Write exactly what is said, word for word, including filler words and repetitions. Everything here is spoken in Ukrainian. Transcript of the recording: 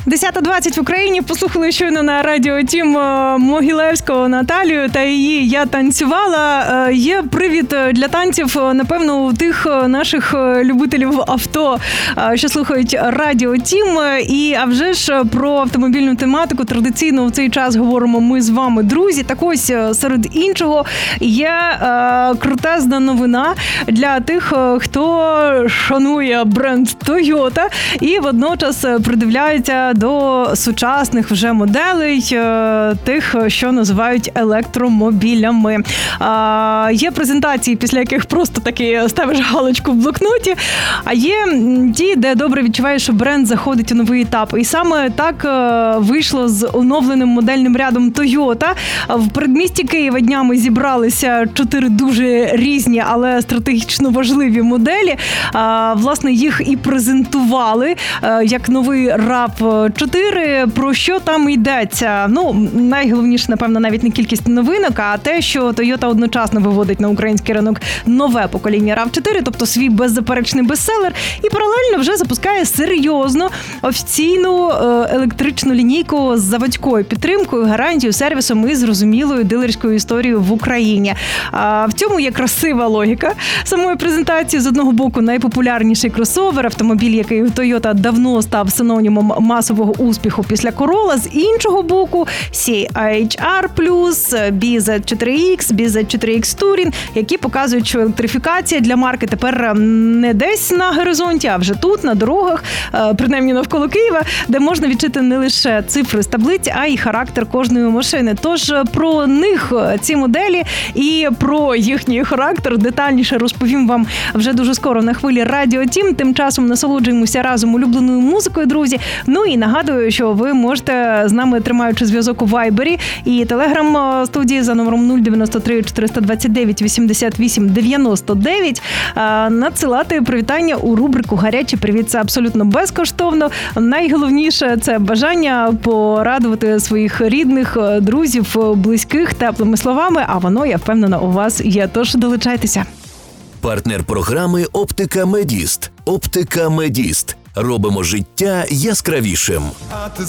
десята двадцять в Україні. Послухали щойно на радіо Тім Могилевського Наталію та її «Я танцювала». Є привід для танців, напевно, у тих наших любителів авто, що слухають радіо Тім. І, а вже ж, про автомобільну тематику традиційно в цей час говоримо ми з вами, друзі. Так ось, серед іншого, є е, крутезна новина для тих, хто шанує бренд Toyota і водночас придивляється до сучасних вже моделей, тих, що називають електромобілями. Є презентації, після яких просто таки ставиш галочку в блокноті, а є ті, де добре відчуваєш, що бренд заходить у новий етап. І саме так вийшло з оновленим модельним рядом Toyota. В передмісті Києва днями зібралися чотири дуже різні, але стратегічно важливі моделі. Власне, їх і презентували як новий рав чотири. Про що там йдеться? Ну, найголовніше, напевно, навіть не кількість новинок, а те, що Toyota одночасно виводить на український ринок нове покоління рав чотири, тобто свій беззаперечний бестселер, і паралельно вже запускає серйозну офіційну електричну лінійку з заводською підтримкою, гарантією, сервісом і зрозумілою дилерською історією в Україні. В цьому є красива логіка самої презентації. З одного боку, найпопулярніший кросовер, автомобіль, який у Toyota давно став синонімом масового успіху після Corolla. З іншого боку, сі ейч ар плюс, бі зет чотири ікс, бі зет чотири ікс Touring, які показують, що електрифікація для марки тепер не десь на горизонті, а вже тут, на дорогах, принаймні навколо Києва, де можна відчути не лише цифри з таблиць, а й характер кожної машини. Тож про них, ці моделі, і про їхній характер детальніше розповім вам вже дуже скоро на хвилі Радіо Тім. Тим часом насолоджуємося разом улюбленою музикою, друзі. Ну і нагадую, що ви можете з нами, тримаючи зв'язок у Вайбері і Телеграм-студії за номером нуль дев'яносто три чотириста двадцять дев'ять вісімдесят вісім дев'яносто дев'ять, надсилати привітання у рубрику «Гарячий привіт». Це абсолютно безкоштовно. Найголовніше – це бажання порадувати своїх рідних, друзів, близьких теплими словами, а воно, я впевнена, у вас є. Тож долучайтеся. Партнер програми «Оптика Медіст». «Оптика Медіст». Робимо життя яскравішим.